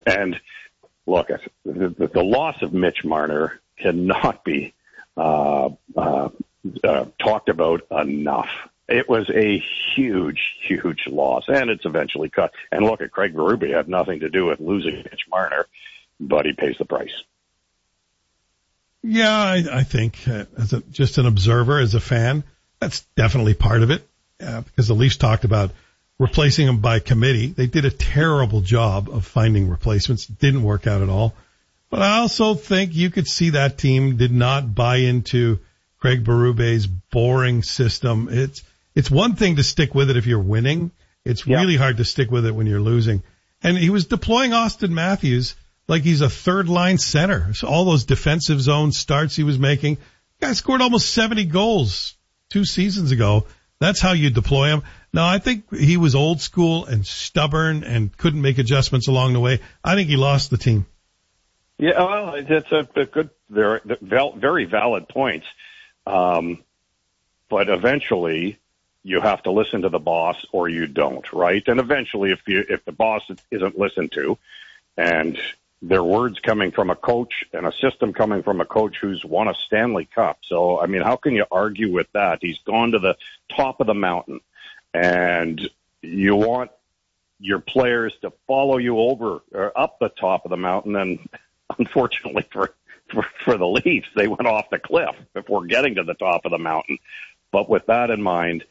And look, the loss of Mitch Marner cannot be talked about enough. It was a huge, huge loss, and it's eventually cut. And look, at Craig Berube had nothing to do with losing Mitch Marner, but he pays the price. Yeah, I think just an observer, as a fan, that's definitely part of it, because the Leafs talked about replacing him by committee. They did a terrible job of finding replacements. Didn't work out at all. But I also think you could see that team did not buy into Craig Berube's boring system. It's one thing to stick with it if you're winning. It's really hard to stick with it when you're losing. And he was deploying Austin Matthews like he's a third-line center. So all those defensive zone starts he was making. The guy scored almost 70 goals 2 seasons ago. That's how you deploy him. Now, I think he was old school and stubborn and couldn't make adjustments along the way. I think he lost the team. Yeah, well, it's a good, very valid point. But eventually, you have to listen to the boss or you don't, right? And eventually, if the boss isn't listened to, and their words coming from a coach and a system coming from a coach who's won a Stanley Cup. So, I mean, how can you argue with that? He's gone to the top of the mountain, and you want your players to follow you over or up the top of the mountain. And unfortunately for the Leafs, they went off the cliff before getting to the top of the mountain. But with that in mind,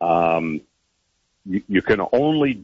you can only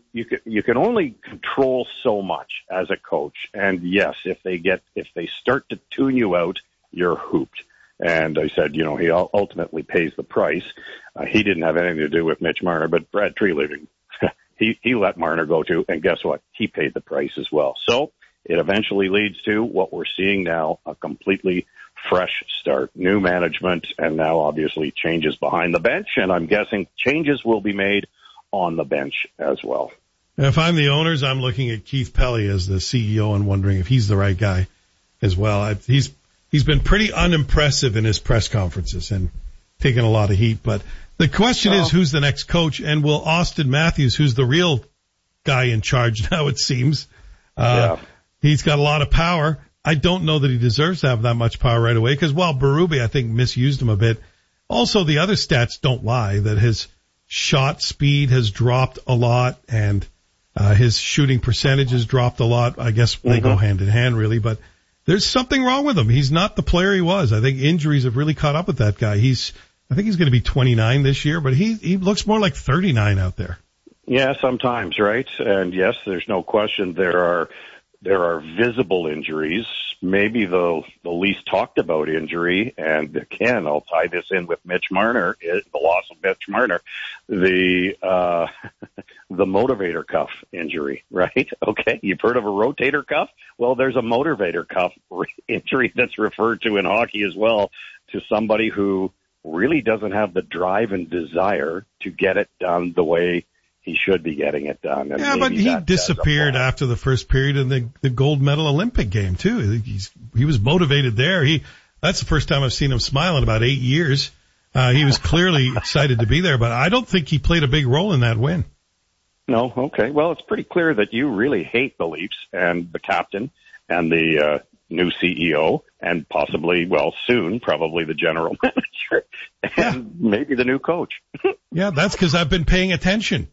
control so much as a coach. And yes, if they start to tune you out, you're hooped. And I said, he ultimately pays the price. He didn't have anything to do with Mitch Marner, but Brad Treliving, he let Marner go too. And guess what? He paid the price as well. So it eventually leads to what we're seeing now, a completely fresh start, new management, and now obviously changes behind the bench. And I'm guessing changes will be made on the bench as well. If I'm the owners, I'm looking at Keith Pelly as the CEO and wondering if he's the right guy as well. He's been pretty unimpressive in his press conferences and taken a lot of heat. But the question is, who's the next coach? And will Austin Matthews, who's the real guy in charge now, it seems, he's got a lot of power. I don't know that he deserves to have that much power right away because while Berube, I think, misused him a bit, also the other stats don't lie, that his shot speed has dropped a lot and his shooting percentage has dropped a lot. I guess they go hand in hand, really, but there's something wrong with him. He's not the player he was. I think injuries have really caught up with that guy. I think he's going to be 29 this year, but he looks more like 39 out there. Yeah, sometimes, right? And yes, there's no question there are visible injuries, maybe the least talked about injury. And again, I'll tie this in with Mitch Marner, the loss of Mitch Marner, the motivator cuff injury, right? Okay. You've heard of a rotator cuff? Well, there's a motivator cuff injury that's referred to in hockey as well, to somebody who really doesn't have the drive and desire to get it done the way he should be getting it done. And yeah, but he disappeared after the first period in the gold medal Olympic game too. He was motivated there. That's the first time I've seen him smile in about 8 years. He was clearly excited to be there, but I don't think he played a big role in that win. No. Okay. Well, it's pretty clear that you really hate the Leafs and the captain and the new CEO and possibly, well, soon, probably the general manager and maybe the new coach. Yeah, that's because I've been paying attention.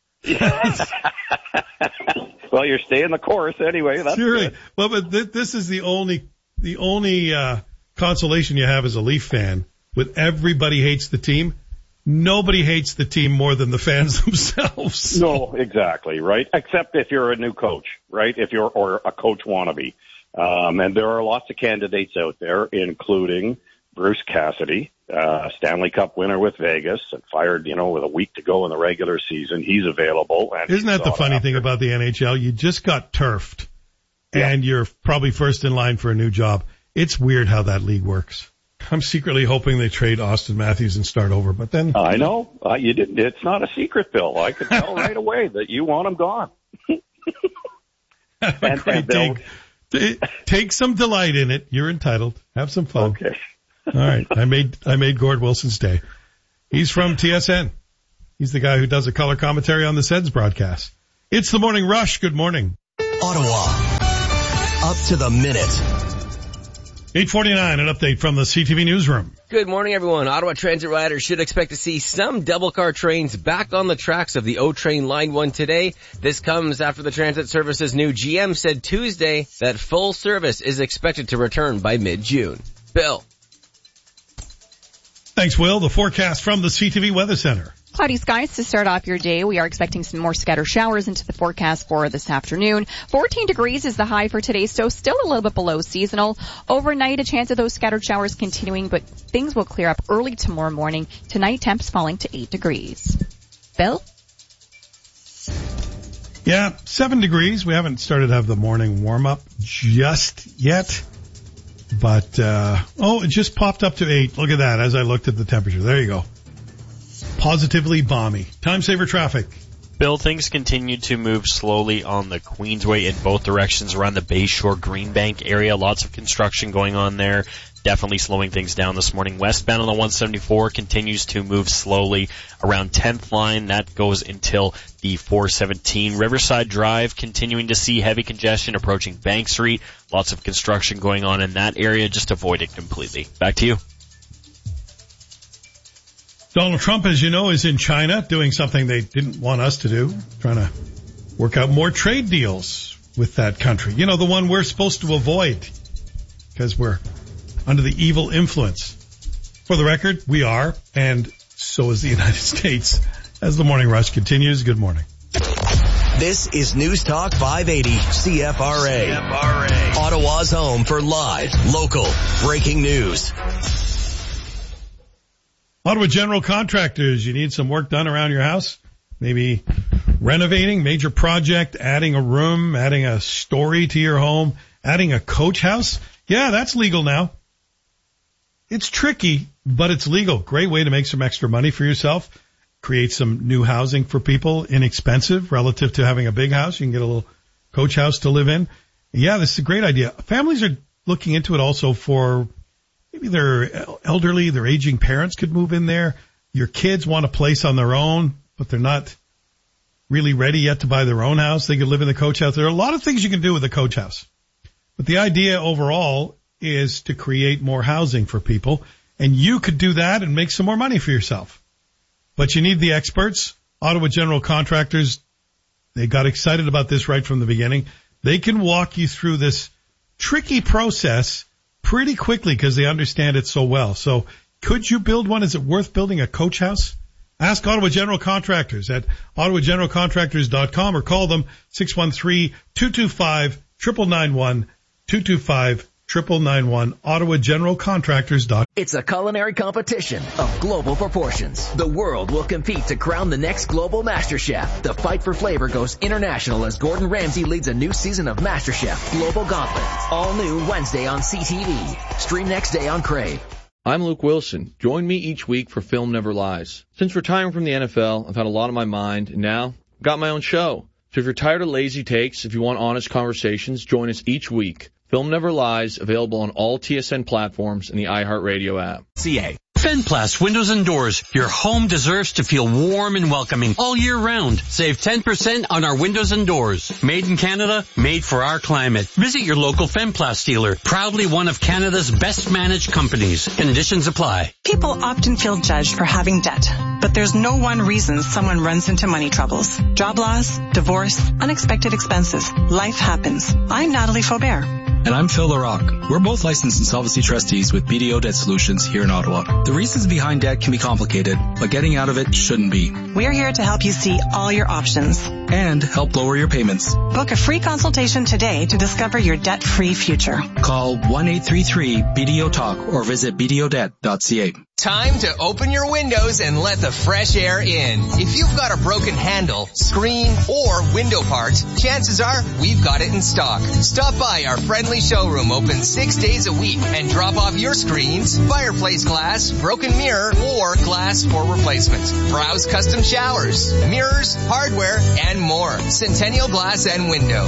Well, you're staying the course anyway. That's good. Well, but this is the only consolation you have as a Leaf fan. With everybody hates the team, nobody hates the team more than the fans themselves. No, exactly, right? Except if you're a new coach, right? Or a coach wannabe. And there are lots of candidates out there, including Bruce Cassidy, Stanley Cup winner with Vegas, and fired, with a week to go in the regular season. He's available. And isn't that the funny thing about the NHL? You just got turfed, and you're probably first in line for a new job. It's weird how that league works. I'm secretly hoping they trade Austin Matthews and start over, but then I know you didn't. It's not a secret, Bill. I could tell right away that you want him gone. Take some delight in it. You're entitled. Have some fun. Okay. All right. I made Gord Wilson's day. He's from TSN. He's the guy who does a color commentary on the Seds broadcast. It's the Morning Rush. Good morning. Ottawa. up to the minute. 8:49, an update from the CTV newsroom. Good morning, everyone. Ottawa Transit riders should expect to see some double car trains back on the tracks of the O Train Line 1 today. This comes after the transit service's new GM said Tuesday that full service is expected to return by mid-June. Bill. Thanks, Will. The forecast from the CTV Weather Center. Cloudy skies to start off your day. We are expecting some more scattered showers into the forecast for this afternoon. 14 degrees is the high for today, so still a little bit below seasonal. Overnight, a chance of those scattered showers continuing, but things will clear up early tomorrow morning. Tonight, temps falling to 8 degrees. Bill? Yeah, 7 degrees. We haven't started to have the morning warm-up just yet. But, it just popped up to 8. Look at that as I looked at the temperature. There you go. Positively balmy. Time saver traffic. Bill, things continue to move slowly on the Queensway in both directions around the Bayshore Greenbank area. Lots of construction going on there. Definitely slowing things down this morning. Westbound on the 174 continues to move slowly around 10th line. That goes until the 417. Riverside Drive continuing to see heavy congestion approaching Bank Street. Lots of construction going on in that area. Just avoid it completely. Back to you. Donald Trump, as you know, is in China doing something they didn't want us to do, trying to work out more trade deals with that country. You know, the one we're supposed to avoid because we're under the evil influence. For the record, we are, and so is the United States. As the Morning Rush continues, good morning. This is News Talk 580 CFRA. Ottawa's home for live, local, breaking news. Ottawa General Contractors, you need some work done around your house? Maybe renovating, major project, adding a room, adding a story to your home, adding a coach house? Yeah, that's legal now. It's tricky, but it's legal. Great way to make some extra money for yourself. Create some new housing for people, inexpensive relative to having a big house. You can get a little coach house to live in. Yeah, this is a great idea. Families are looking into it also for maybe their elderly, their aging parents could move in there. Your kids want a place on their own, but they're not really ready yet to buy their own house. They could live in the coach house. There are a lot of things you can do with a coach house. But the idea overall is to create more housing for people, and you could do that and make some more money for yourself. But you need the experts. Ottawa General Contractors, they got excited about this right from the beginning. They can walk you through this tricky process pretty quickly because they understand it so well. So could you build one? Is it worth building a coach house? Ask Ottawa General Contractors at ottawageneralcontractors.com or call them 613-225-9991, 225-9991, ottawageneralcontractors.com. It's a culinary competition of global proportions. The world will compete to crown the next global MasterChef. The fight for flavor goes international as Gordon Ramsay leads a new season of MasterChef Global Gauntlet. All new Wednesday on CTV. Stream next day on Crave. I'm Luke Wilson. Join me each week for Film Never Lies. Since retiring from the NFL, I've had a lot on my mind, and now I've got my own show. So if you're tired of lazy takes, if you want honest conversations, join us each week. Film Never Lies, available on all TSN platforms and the iHeartRadio app. CA. Fenplast Windows and Doors. Your home deserves to feel warm and welcoming all year round. Save 10% on our windows and doors. Made in Canada, made for our climate. Visit your local Fenplast dealer. Proudly one of Canada's best managed companies. Conditions apply. People often feel judged for having debt, but there's no one reason someone runs into money troubles. Job loss, divorce, unexpected expenses. Life happens. I'm Natalie Faubert. And I'm Phil LaRock. We're both licensed insolvency trustees with BDO Debt Solutions here in Ottawa. The reasons behind debt can be complicated, but getting out of it shouldn't be. We're here to help you see all your options. And help lower your payments. Book a free consultation today to discover your debt-free future. Call 1-833-BDO-TALK or visit bdodebt.ca. Time to open your windows and let the fresh air in. If you've got a broken handle, screen, or window part, chances are we've got it in stock. Stop by our friendly showroom open 6 days a week and drop off your screens, fireplace glass, broken mirror, or glass for replacement. Browse custom showers, mirrors, hardware, and more. Centennial Glass and Window.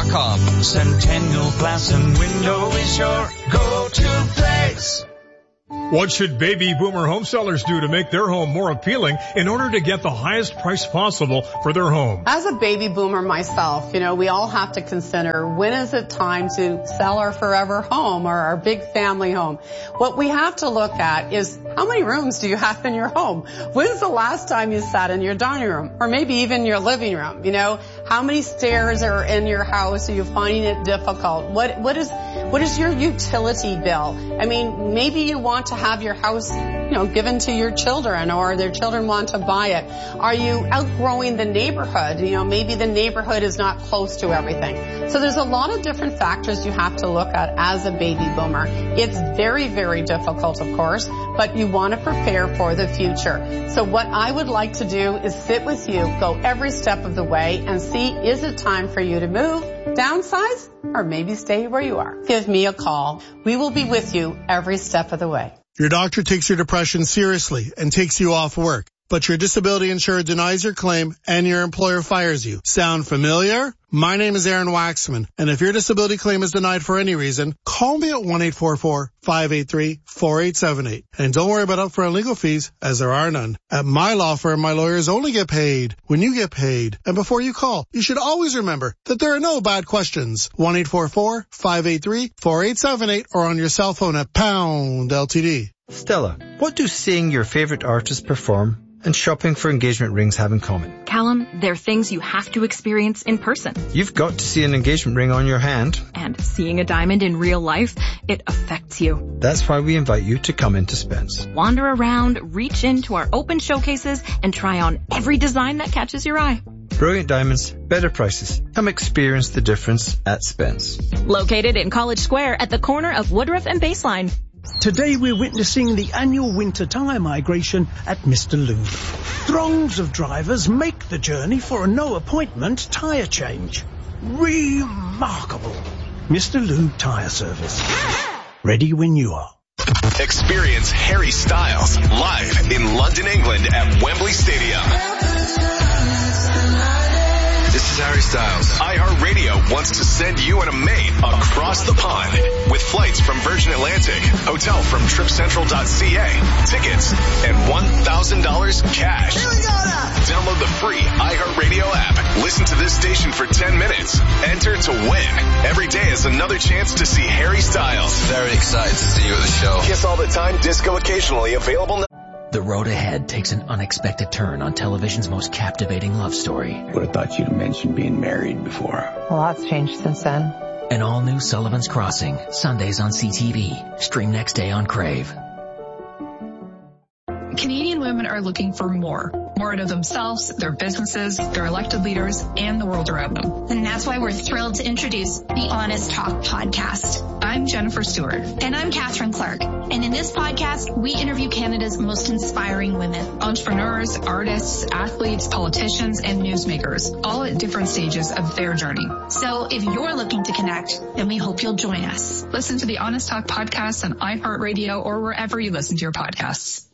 CentennialGlass.com. Centennial Glass and Window is your go-to place. What should baby boomer home sellers do to make their home more appealing in order to get the highest price possible for their home? As a baby boomer myself, we all have to consider when is it time to sell our forever home or our big family home. What we have to look at is how many rooms do you have in your home? When's the last time you sat in your dining room or maybe even your living room? How many stairs are in your house? Are you finding it difficult? What is your utility bill? Maybe you want to have your house, given to your children or their children want to buy it. Are you outgrowing the neighborhood? Maybe the neighborhood is not close to everything. So there's a lot of different factors you have to look at as a baby boomer. It's very, very difficult, of course, but you want to prepare for the future. So what I would like to do is sit with you, go every step of the way and see, is it time for you to move, downsize, or maybe stay where you are? Give me a call. We will be with you every step of the way. Your doctor takes your depression seriously and takes you off work, but your disability insurer denies your claim and your employer fires you. Sound familiar? My name is Aaron Waxman, and if your disability claim is denied for any reason, call me at 1-844-583-4878. And don't worry about upfront legal fees, as there are none. At my law firm, my lawyers only get paid when you get paid. And before you call, you should always remember that there are no bad questions. 1-844-583-4878 or on your cell phone at pound LTD. Stella, what do seeing your favorite artist perform and shopping for engagement rings have in common? Callum, they're things you have to experience in person. You've got to see an engagement ring on your hand. And seeing a diamond in real life, it affects you. That's why we invite you to come into Spence. Wander around, reach into our open showcases, and try on every design that catches your eye. Brilliant diamonds, better prices. Come experience the difference at Spence. Located in College Square at the corner of Woodruff and Baseline. Today we're witnessing the annual winter tyre migration at Mr. Lube. Throngs of drivers make the journey for a no-appointment tyre change. Remarkable. Mr. Lube Tyre Service. Ready when you are. Experience Harry Styles live in London, England at Wembley Stadium. This is Harry Styles. iHeartRadio wants to send you and a mate across the pond with flights from Virgin Atlantic, hotel from TripCentral.ca, tickets, and $1,000 cash. Download the free iHeartRadio app. Listen to this station for 10 minutes. Enter to win. Every day is another chance to see Harry Styles. Very excited to see you at the show. Kiss all the time, disco occasionally, available now. The road ahead takes an unexpected turn on television's most captivating love story. Would have thought you'd have mentioned being married before. A lot's changed since then. An all-new Sullivan's Crossing, Sundays on CTV. Stream next day on Crave. Canadian women are looking for more out of themselves, their businesses, their elected leaders, and the world around them. And that's why we're thrilled to introduce the Honest Talk podcast. I'm Jennifer Stewart. And I'm Catherine Clark. And in this podcast, we interview Canada's most inspiring women. Entrepreneurs, artists, athletes, politicians, and newsmakers, all at different stages of their journey. So if you're looking to connect, then we hope you'll join us. Listen to the Honest Talk podcast on iHeartRadio or wherever you listen to your podcasts.